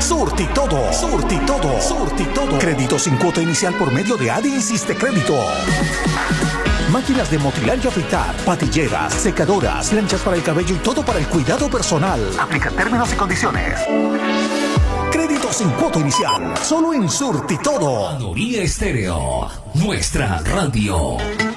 Surtitodo. Surtitodo. Surtitodo. Crédito sin cuota inicial por medio de ADI Insiste Crédito. Máquinas de motilar y afeitar, patilleras, secadoras, planchas para el cabello y todo para el cuidado personal. Aplica términos y condiciones. Crédito sin cuota inicial. Solo en Surtitodo. Factoría Estéreo. Nuestra radio.